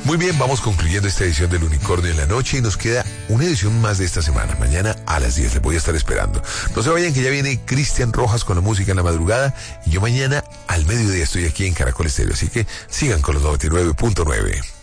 Muy bien, vamos concluyendo esta edición del Unicornio en la Noche y nos queda una edición más de esta semana. Mañana a las 10 les voy a estar esperando. No se vayan, que ya viene Cristian Rojas con la música en la madrugada y yo mañana al mediodía estoy aquí en Caracol Estéreo, así que sigan con los 99.9.